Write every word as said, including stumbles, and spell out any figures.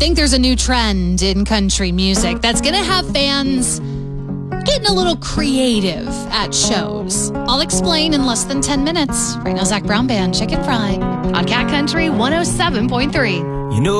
think there's a new trend in country music that's going to have fans getting a little creative at shows. I'll explain in less than ten minutes. Right now, Zach Brown Band, Chicken Fried on Cat Country one oh seven point three. You know